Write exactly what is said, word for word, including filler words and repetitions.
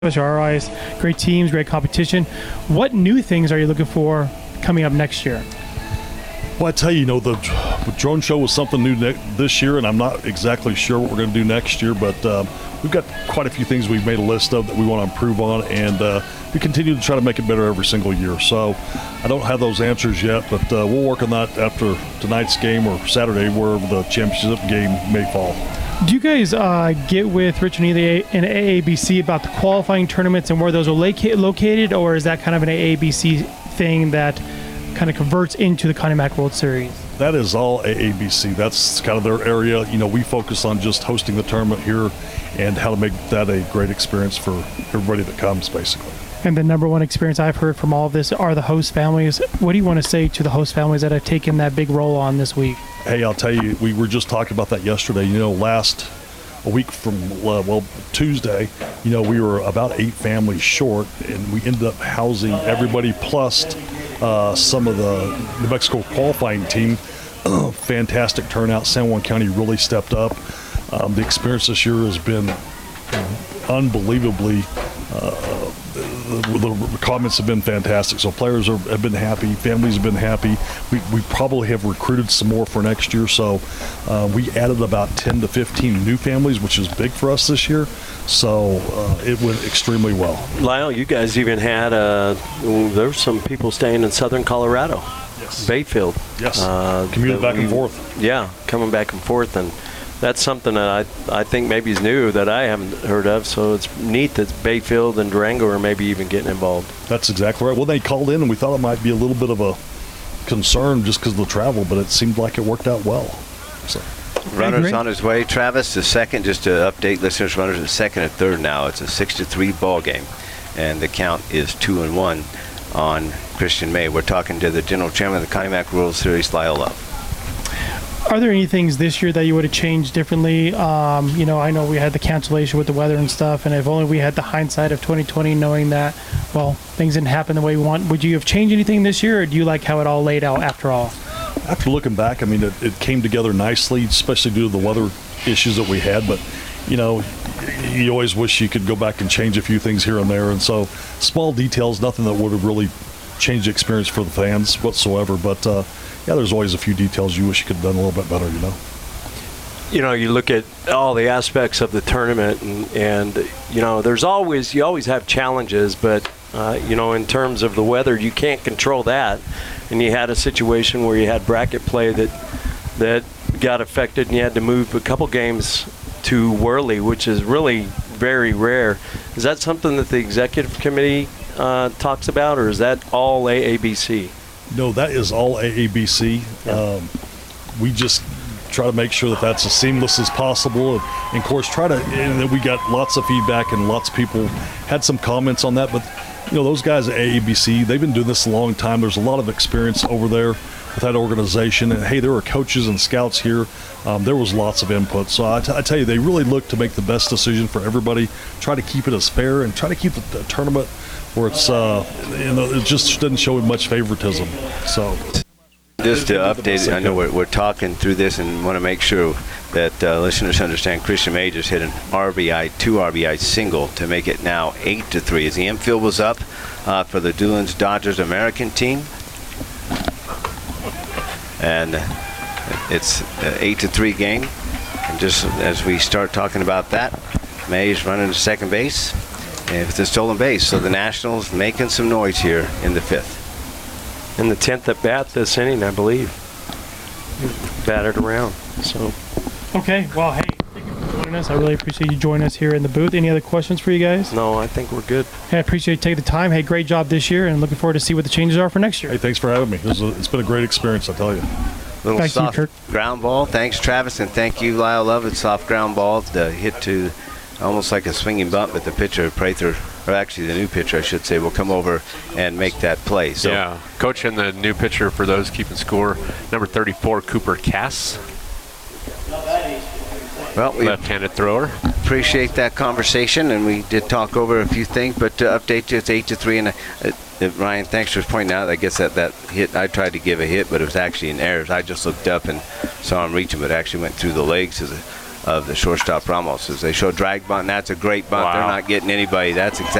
Our eyes, great teams, great competition. What new things are you looking for coming up next year? Well, I tell you, you know, the, the drone show was something new ne- this year, and I'm not exactly sure what we're going to do next year, but um, we've got quite a few things we've made a list of that we want to improve on, and uh, we continue to try to make it better every single year. So I don't have those answers yet, but uh, we'll work on that after tonight's game or Saturday, wherever the championship game may fall. Do you guys uh, get with Rich and Ely and A A B C about the qualifying tournaments and where those are loca- located, or is that kind of an A A B C thing that kind of converts into the Connie Mack World Series? That is all A A B C. That's kind of their area. You know, we focus on just hosting the tournament here and how to make that a great experience for everybody that comes, basically. And the number one experience I've heard from all of this are the host families. What do you want to say to the host families that have taken that big role on this week? Hey, I'll tell you, we were just talking about that yesterday. You know, last a week from, uh, well, Tuesday, you know, we were about eight families short, and we ended up housing everybody plus uh, some of the New Mexico qualifying team. Fantastic turnout. San Juan County really stepped up. Um, the experience this year has been unbelievably uh, the, the comments have been fantastic. So players are, have been happy, families have been happy. We, we probably have recruited some more for next year. So uh, we added about ten to fifteen new families, which is big for us this year. So uh, it went extremely well. Lyle, you guys even had uh, there's some people staying in southern Colorado. Yes. Bayfield. Yes. Uh, Commuted back we, and forth. Yeah, coming back and forth, and that's something that I I think maybe is new that I haven't heard of. So it's neat that Bayfield and Durango are maybe even getting involved. That's exactly right. Well, they called in, and we thought it might be a little bit of a concern just because of the travel, but it seemed like it worked out well. So. Runners on his way. Travis, the second, just to update listeners, runners at second and third now. It's a six to three ball game, and the count is two and one on Christian May. We're talking to the general chairman of the Connie Mack World Series, Lyle Love. Are there any things this year that you would have changed differently? Um, you know, I know we had the cancellation with the weather and stuff, and if only we had the hindsight of twenty twenty knowing that, well, things didn't happen the way we want. Would you have changed anything this year, or do you like how it all laid out after all? After looking back, I mean, it, it came together nicely, especially due to the weather issues that we had. But, you know, you always wish you could go back and change a few things here and there. And so small details, nothing that would have really changed the experience for the fans whatsoever. But, uh, yeah, there's always a few details you wish you could have done a little bit better, you know. You know, you look at all the aspects of the tournament, and, and you know, there's always, you always have challenges, but, uh, you know, in terms of the weather, you can't control that. And you had a situation where you had bracket play that that got affected, and you had to move a couple games to Worley, which is really very rare. Is that something that the executive committee uh, talks about, or is that all A A B C? No, that is all A A B C. Yeah. Um, we just try to make sure that that's as seamless as possible. And, and of course, try to, and then we got lots of feedback, and lots of people had some comments on that. But, you know, those guys at A A B C, they've been doing this a long time. There's a lot of experience over there with that organization. And, hey, there were coaches and scouts here. Um, there was lots of input. So I, t- I tell you, they really look to make the best decision for everybody, try to keep it as fair, and try to keep the, the tournament where it's, uh, you know, it just didn't show much favoritism. So. Just to update, I know we're, we're talking through this and want to make sure that uh, listeners understand Christian May just hit an R B I, two R B I single to make it now eight to three. As the infield was up uh, for the Doolin's Dodgers American team. And it's an eight to three game. And just as we start talking about that, May's running to second base. And it's a stolen base. So the Nationals making some noise here in the fifth. In the tenth at bat this inning, I believe. Batted around. So. Okay, well, hey, thank you for joining us. I really appreciate you joining us here in the booth. Any other questions for you guys? No, I think we're good. Hey, I appreciate you taking the time. Hey, great job this year, and looking forward to see what the changes are for next year. Hey, thanks for having me. It was a, it's been a great experience, I tell you. Little Thank soft you, ground ball. Thanks, Travis, and thank you, Lyle Love. It's soft ground ball. The hit to almost like a swinging bump, but the pitcher, Prather, or actually the new pitcher, I should say, will come over and make that play. So yeah, coaching the new pitcher for those keeping score, number thirty-four, Cooper Cass. Well, we left-handed thrower. Appreciate that conversation, and we did talk over a few things, but to update you, it's eight to three. And uh, uh, Ryan, thanks for pointing out. I guess that that hit, I tried to give a hit, but it was actually an error. I just looked up and saw him reaching, but it actually went through the legs of the of the shortstop Ramos. As they show drag bunt, and that's a great bunt. Wow. They're not getting anybody. That's exactly